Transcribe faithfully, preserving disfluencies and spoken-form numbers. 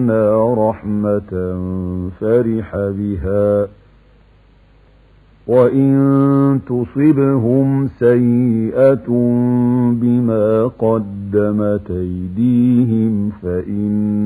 رحمة فرح بها، وإن تصبهم سيئة بما قدمت أيديهم فإن